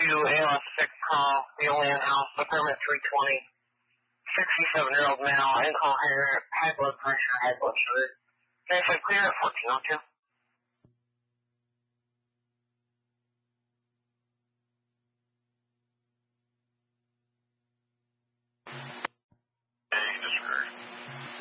ALS 6 call, the Olean House, apartment 320, 67-year-old male, alcohol, high blood pressure, high blood sugar. Okay, so clear at 1402.